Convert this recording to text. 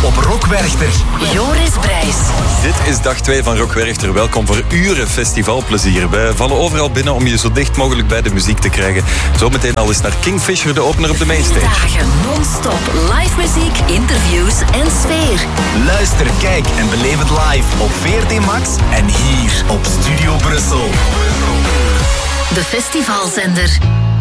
op Rock Werchter. Joris Brijs. Dit is dag 2 van Rock Werchter. Welkom voor uren festivalplezier. Wij vallen overal binnen om je zo dicht mogelijk bij de muziek te krijgen. Zometeen al eens naar Kingfisher, de opener op de mainstage. Dagen non-stop live muziek, interviews en sfeer. Luister, kijk en beleef het live op VRT Max en hier op Studio Brussel. De festivalzender.